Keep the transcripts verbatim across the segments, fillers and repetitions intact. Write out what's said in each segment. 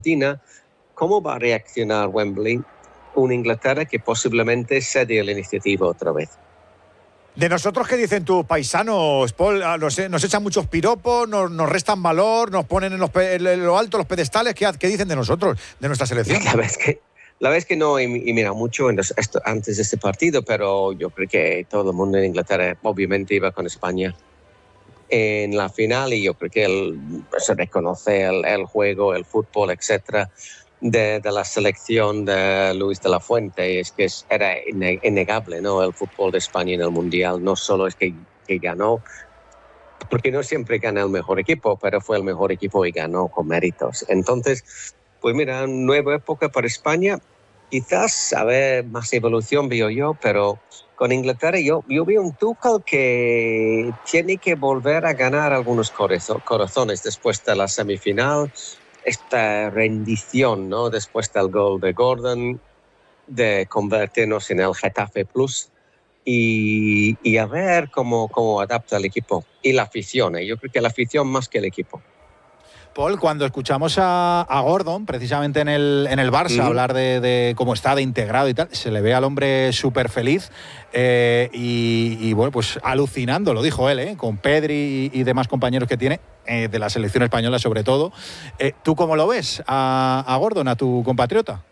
Argentina, ¿cómo va a reaccionar Wembley? Una Inglaterra que posiblemente cede la iniciativa otra vez. De nosotros, ¿qué dicen tus paisanos, Paul? Nos, nos echan muchos piropos, nos, nos restan valor, nos ponen en, los, en lo alto los pedestales. ¿Qué, ¿Qué dicen de nosotros, de nuestra selección? La verdad es que, la verdad es que no he, he mirado mucho en los, esto, antes de este partido, pero yo creo que todo el mundo en Inglaterra obviamente iba con España en la final, y yo creo que el, se reconoce el, el juego, el fútbol, etcétera, de, de la selección de Luis de la Fuente. Es que es, era innegable, ¿no? El fútbol de España en el Mundial. No solo es que, que ganó, porque no siempre gana el mejor equipo, pero fue el mejor equipo y ganó con méritos. Entonces, pues mira, nueva época para España. Quizás a ver más evolución veo yo, pero con Inglaterra yo, yo veo un Tuchel que tiene que volver a ganar algunos corazones después de la semifinal. Esta rendición, ¿no? Después del gol de Gordon, de convertirnos en el Getafe Plus, y, y a ver cómo, cómo adapta el equipo y la afición. ¿eh? Yo creo que la afición más que el equipo. Paul, cuando escuchamos a, a Gordon, precisamente en el, en el Barça, uh-huh. hablar de, de cómo está de integrado y tal, se le ve al hombre súper feliz eh, y, y, bueno, pues alucinando, lo dijo él, ¿eh? Con Pedri y, y demás compañeros que tiene, eh, de la selección española sobre todo. Eh, ¿Tú cómo lo ves a, a Gordon, a tu compatriota?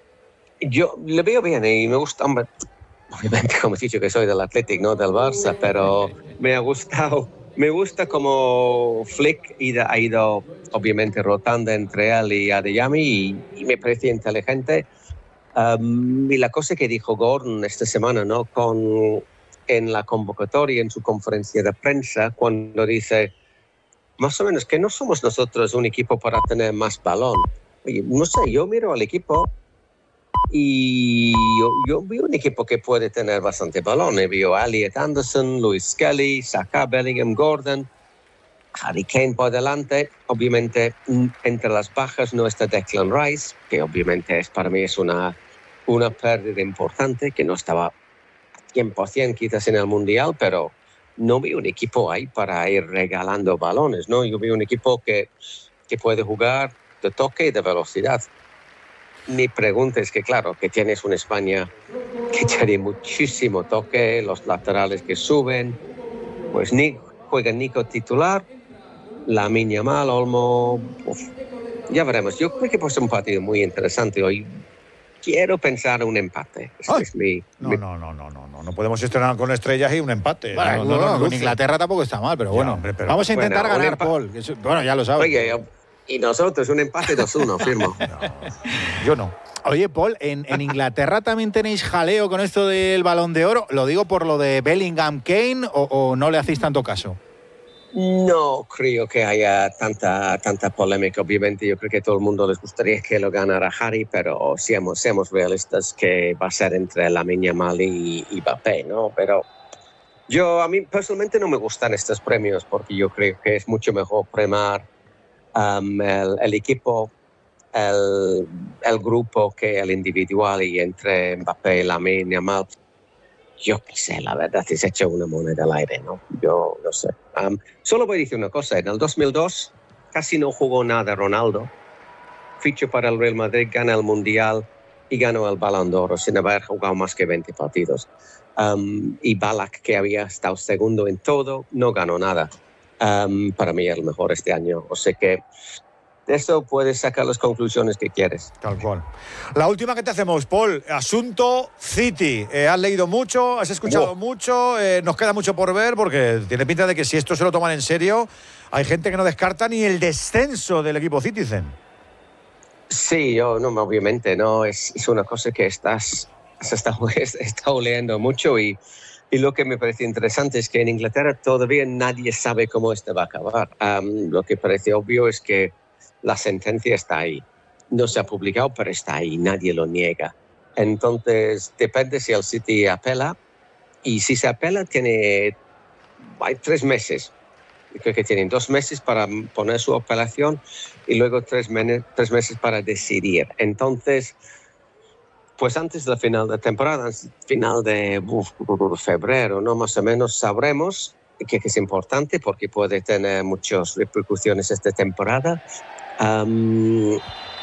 Yo le veo bien y me gusta, hombre, obviamente, como he dicho, que soy del Athletic, no del Barça, pero me ha gustado. Me gusta como Flick ha ido, obviamente, rotando entre él y Adeyemi, y, y me parece inteligente. Um, y la cosa que dijo Gordon esta semana, ¿no? Con, en la convocatoria, en su conferencia de prensa, cuando dice, más o menos, que no somos nosotros un equipo para tener más balón. Oye, no sé, yo miro al equipo y yo, yo veo un equipo que puede tener bastante balón. Veo a Elliot Anderson, Lewis Skelly, Saka, Bellingham, Gordon, Harry Kane por delante. Obviamente, entre las bajas no está Declan Rice, que obviamente es, para mí es una, una pérdida importante, que no estaba cien por ciento quizás en el Mundial, pero no veo un equipo ahí para ir regalando balones, ¿no? Yo veo un equipo que, que puede jugar de toque y de velocidad. Mi pregunta es que, claro, que tienes una España que tiene muchísimo toque, los laterales que suben, pues ni juega Nico titular, Lamine Yamal, Olmo, uf, ya veremos. Yo creo que puede ser un partido muy interesante hoy. Quiero pensar un empate. Es, es mi, no, mi... no, no, no, no, no, no podemos estrenar con estrellas y un empate. Bueno, no, no, no, no, con Inglaterra tampoco está mal, pero bueno, ya, hombre, pero... vamos a intentar bueno, ganar, empa... Paul. Bueno, ya lo sabes. Oye, yo... Y nosotros, un empate dos uno, firmo. No, yo no. Oye, Paul, ¿en, ¿en Inglaterra también tenéis jaleo con esto del Balón de Oro? ¿Lo digo por lo de Bellingham, Kane, o, o no le hacéis tanto caso? No creo que haya tanta, tanta polémica. Obviamente, yo creo que a todo el mundo les gustaría que lo ganara Harry, pero seamos, seamos realistas que va a ser entre Lamine Yamal y, y Mbappé, ¿no? Pero yo, a mí personalmente no me gustan estos premios, porque yo creo que es mucho mejor premiar Um, el, el equipo, el, el grupo que el individual, y entre Mbappé y Lamine Yamal, yo qué sé, la verdad es hecho una moneda al aire, ¿no? Yo no sé. Um, solo voy a decir una cosa, en el dos mil dos casi no jugó nada Ronaldo, fichó para el Real Madrid, gana el Mundial y ganó el Balón de Oro sin haber jugado más que veinte partidos. Um, y Ballack, que había estado segundo en todo, no ganó nada. Um, para mí es el mejor este año. O sea que de eso puedes sacar las conclusiones que quieres. Tal cual. La última que te hacemos, Paul. Asunto City. Eh, ¿Has leído mucho? ¿Has escuchado wow. mucho? Eh, nos queda mucho por ver, porque tiene pinta de que si esto se lo toman en serio, hay gente que no descarta ni el descenso del equipo Citizen. Sí, yo no, obviamente no. Es, es una cosa que estás, se está, está oleando mucho, y Y lo que me parece interesante es que en Inglaterra todavía nadie sabe cómo esto va a acabar. Um, lo que parece obvio es que la sentencia está ahí. No se ha publicado, pero está ahí. Nadie lo niega. Entonces, depende si el City apela. Y si se apela, tiene hay tres meses. Creo que tienen dos meses para poner su apelación y luego tres, men- tres meses para decidir. Entonces, pues antes del final de temporada, final de uf, febrero, ¿no? Más o menos sabremos que, que es importante, porque puede tener muchas repercusiones esta temporada. Um,